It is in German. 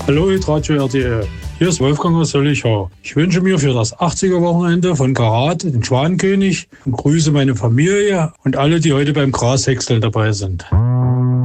Hallo Radio RTL, hier ist Wolfgang aus Zollichau. Ich wünsche mir für das 80er-Wochenende von Karat den Schwanenkönig und grüße meine Familie und alle, die heute beim Grashäckseln dabei sind.